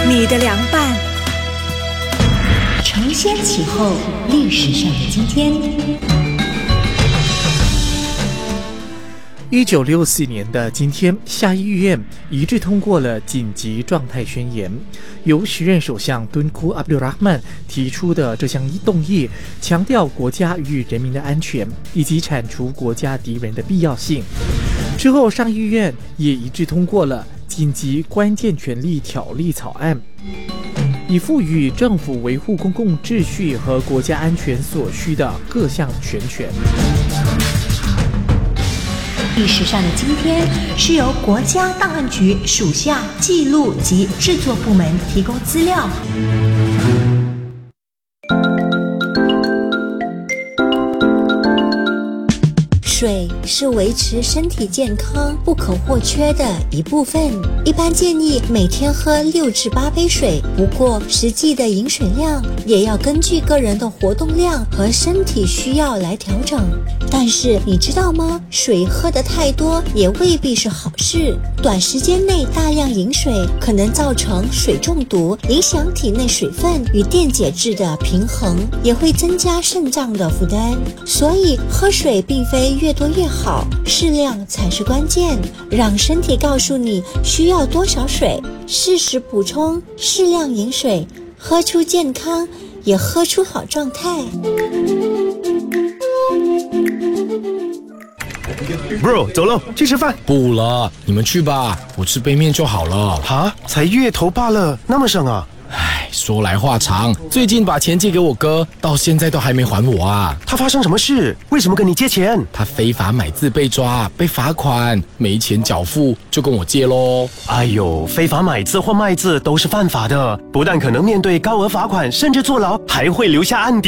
你的凉拌。 承先启后，历史上的今天。 1964年的今天，下议院一致通过了紧急状态宣言。由时任首相敦库·阿卜杜拉曼提出的这项动议，强调国家与人民的安全以及铲除国家敌人的必要性。之后，上议院也一致通过了紧急关键权力条例草案，以赋予政府维护公共秩序和国家安全所需的各项全权。 历史上的今天是由国家档案局属下记录及制作部门提供资料。水是维持身体健康不可或缺的一部分，一般建议每天喝6至8杯水，不过实际的饮水量也要根据个人的活动量和身体需要来调整。但是你知道吗？水喝得太多也未必是好事，短时间内大量饮水可能造成水中毒，影响体内水分与电解质的平衡，也会增加肾脏的负担。所以喝水并非越多越好，适量才是关键。让身体告诉你需要多少水，适时补充，适量饮水，喝出健康，也喝出好状态。 Bro， 走喽，去吃饭。 不了，你们去吧，我吃杯面就好了。 哈，才月头罢了，那么省啊？ 唉，说来话长，最近把钱借给我哥，到现在都还没还我啊。 他发生什么事？为什么跟你借钱？ 他非法买字被抓，被罚款，没钱缴付，就跟我借咯。 哎呦，非法买字或卖字都是犯法的，不但可能面对高额罚款，甚至坐牢，还会留下案底。